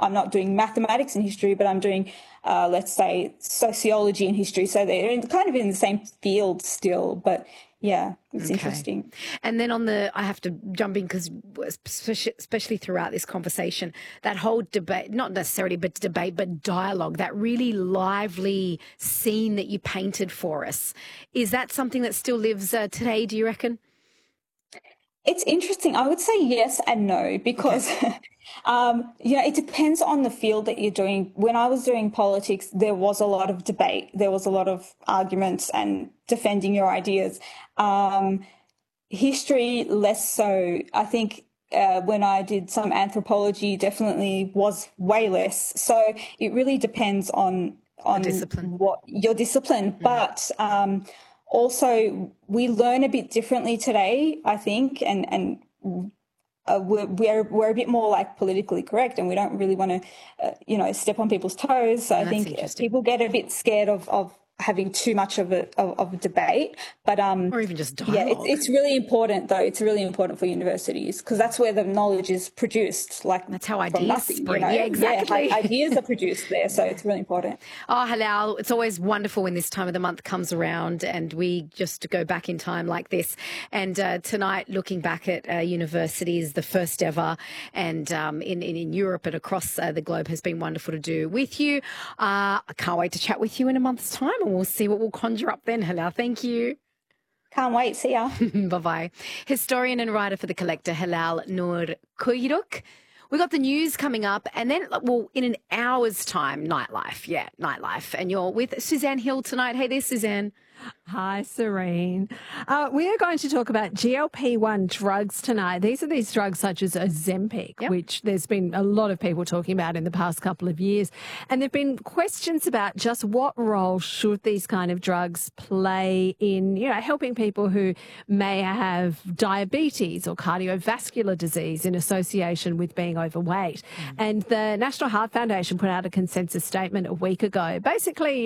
I'm not doing mathematics and history, but I'm doing, let's say, sociology and history. So they're kind of in the same field still, but yeah, it's interesting. And then I have to jump in because especially throughout this conversation, that whole debate, not necessarily but debate, but dialogue, that really lively scene that you painted for us, is that something that still lives today, do you reckon? It's interesting. I would say yes and no because, it depends on the field that you're doing. When I was doing politics, there was a lot of debate. There was a lot of arguments and defending your ideas. History, less so. I think when I did some anthropology, definitely was way less. So it really depends on discipline. What your discipline. But also, we learn a bit differently today, I think, and we're a bit more like politically correct, and we don't really want to, step on people's toes. So I think people get a bit scared of having too much of a debate, but or even just dialogue. It's really important though. It's really important for universities because that's where the knowledge is produced. Like that's how ideas spring. Yeah, exactly. Ideas are produced there, so it's really important. Oh, Halal, it's always wonderful when this time of the month comes around and we just go back in time like this. And tonight, looking back at universities, the first ever, and in Europe and across the globe has been wonderful to do with you. I can't wait to chat with you in a month's time. And we'll see what we'll conjure up then, Halal. Thank you. Can't wait. See ya. Bye-bye. Historian and writer for The Collector, Halal Noor Kuyruk. We got the news coming up and then, in an hour's time, nightlife. Yeah, nightlife. And you're with Suzanne Hill tonight. Hey there, Suzanne. Hi, Serene. We are going to talk about GLP-1 drugs tonight. These are these drugs such as Ozempic, which there's been a lot of people talking about in the past couple of years. And there have been questions about just what role should these kind of drugs play in, helping people who may have diabetes or cardiovascular disease in association with being overweight. And the National Heart Foundation put out a consensus statement a week ago. Basically,